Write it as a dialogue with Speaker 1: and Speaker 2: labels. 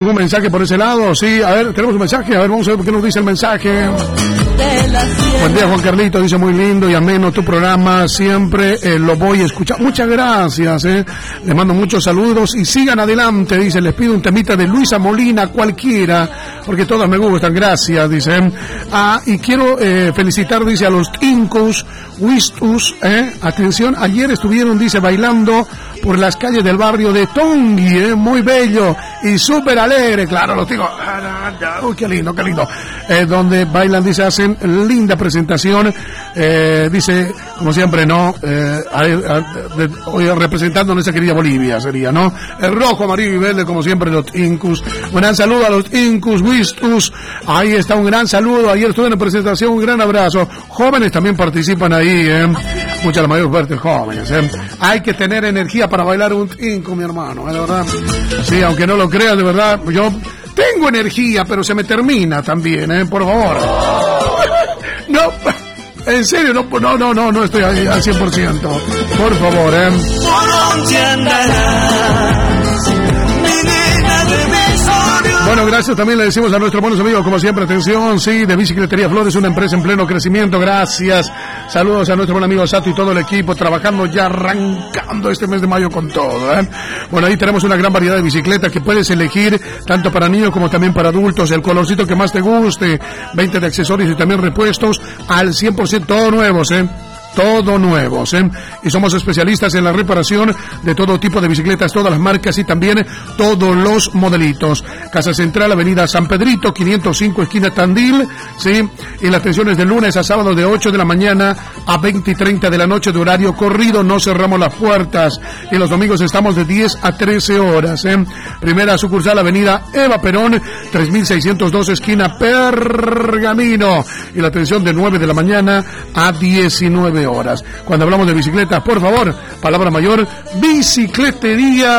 Speaker 1: ¿Un mensaje por ese lado? Sí, a ver, tenemos un mensaje, a ver, vamos a ver qué nos dice el mensaje. Buen día, Juan Carlito, dice muy lindo y ameno tu programa, siempre lo voy a escuchar. Muchas gracias, les mando muchos saludos y sigan adelante, dice, les pido un temita de Luisa Molina, cualquiera, porque todas me gustan, gracias, dice. Y quiero felicitar, dice, a los Incus, Wistus, atención, ayer estuvieron, dice, bailando por las calles del barrio de Tongui, muy bello y súper alegre, claro, los digo, uy, qué lindo, donde bailan, dice, hacen linda presentación, dice, como siempre, ¿no? Hoy representando a nuestra querida Bolivia, sería, ¿no? El rojo, amarillo y verde, como siempre, los Incus. Un gran saludo a los Incus, Wistus, ahí está, un gran saludo, ayer estuve en la presentación, un gran abrazo. Jóvenes también participan ahí, muchas, la mayor parte jóvenes, Hay que tener energía para bailar un Incu, mi hermano, de verdad. Sí, aunque no lo creas, de verdad, yo tengo energía, pero se me termina también, por favor. No, en serio, no estoy ahí al 100%. Por favor, Bueno, gracias, también le decimos a nuestros buenos amigos, como siempre, atención, sí, de Bicicletería Flores, una empresa en pleno crecimiento, gracias. Saludos a nuestro buen amigo Sato y todo el equipo, trabajando ya, arrancando este mes de mayo con todo, Bueno, ahí tenemos una gran variedad de bicicletas que puedes elegir, tanto para niños como también para adultos, el colorcito que más te guste, 20 de accesorios y también repuestos al 100%, todos nuevos, todo nuevos, y somos especialistas en la reparación de todo tipo de bicicletas, todas las marcas y también todos los modelitos. Casa Central, Avenida San Pedrito, 505, esquina Tandil, sí, y las atenciones de lunes a sábado de 8 de la mañana a 20 y 30 de la noche de horario corrido, no cerramos las puertas, y los domingos estamos de 10 a 13 horas, Primera sucursal, Avenida Eva Perón, 3602, esquina Pergamino, y la atención de 9 de la mañana a 19 horas. Cuando hablamos de bicicletas, por favor, palabra mayor, Bicicletería